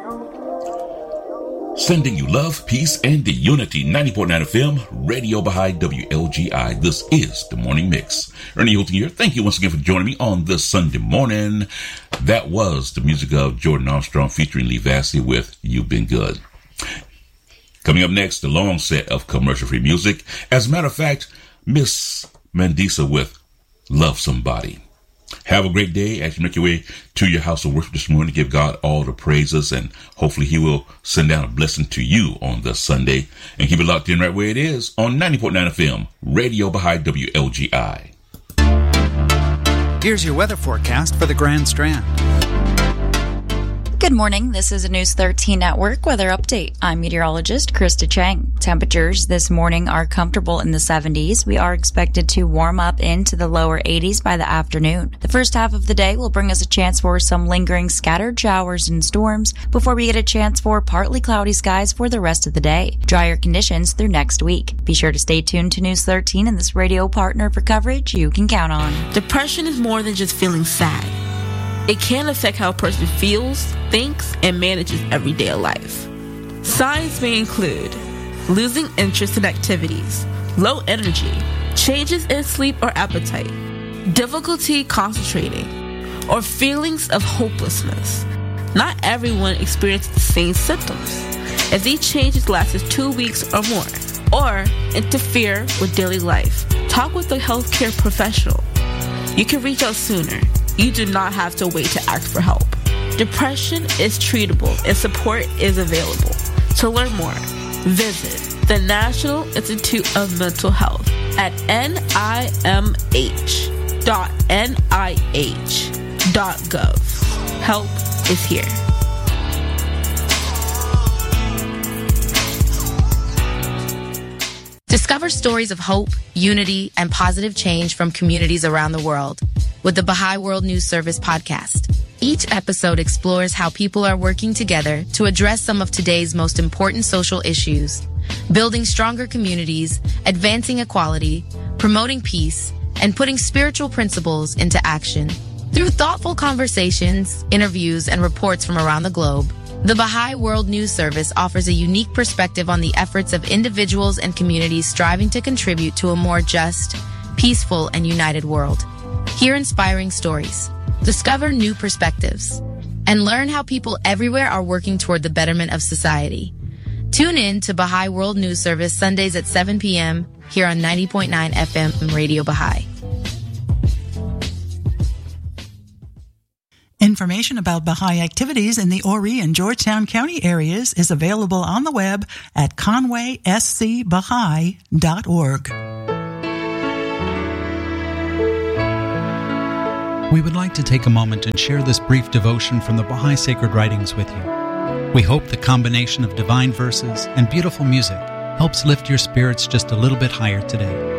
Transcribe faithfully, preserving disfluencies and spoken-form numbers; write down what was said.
Sending you love, peace, and the unity. ninety point nine F M, Radio Baha'i, W L G I. This is the Morning Mix. Ernie Hilton here. Thank you once again for joining me on this Sunday morning. That was the music of Jordan Armstrong featuring Lee Vassy with You've Been Good. Coming up next, the long set of commercial-free music. As a matter of fact, Miss Mandisa with Love Somebody. Have a great day as you make your way to your house of worship this morning. Give God all the praises, and hopefully he will send down a blessing to you on this Sunday. And keep it locked in right where it is on ninety point nine F M, Radio Baha'i, W L G I. Here's your weather forecast for the Grand Strand. Good morning. This is a News thirteen Network weather update. I'm meteorologist Krista Chang. Temperatures this morning are comfortable in the seventies. We are expected to warm up into the lower eighties by the afternoon. The first half of the day will bring us a chance for some lingering scattered showers and storms before we get a chance for partly cloudy skies for the rest of the day. Drier conditions through next week. Be sure to stay tuned to News thirteen and this radio partner for coverage you can count on. Depression is more than just feeling sad. It can affect how a person feels, thinks, and manages everyday life. Signs may include losing interest in activities, low energy, changes in sleep or appetite, difficulty concentrating, or feelings of hopelessness. Not everyone experiences the same symptoms. If these changes lasted two weeks or more, or interfere with daily life, talk with a healthcare professional. You can reach out sooner. You do not have to wait to ask for help. Depression is treatable and support is available. To learn more, visit the National Institute of Mental Health at N I M H dot N I H dot gov. Help is here. Discover stories of hope, unity, and positive change from communities around the world with the Baha'i World News Service podcast. Each episode explores how people are working together to address some of today's most important social issues, building stronger communities, advancing equality, promoting peace, and putting spiritual principles into action. Through thoughtful conversations, interviews, and reports from around the globe, the Baha'i World News Service offers a unique perspective on the efforts of individuals and communities striving to contribute to a more just, peaceful, and united world. Hear inspiring stories, discover new perspectives, and learn how people everywhere are working toward the betterment of society. Tune in to Baha'i World News Service Sundays at seven p.m. here on ninety point nine F M Radio Baha'i. Information about Baha'i activities in the Horry and Georgetown County areas is available on the web at conway s c baha'i dot org. We would like to take a moment and share this brief devotion from the Baha'i Sacred Writings with you. We hope the combination of divine verses and beautiful music helps lift your spirits just a little bit higher today.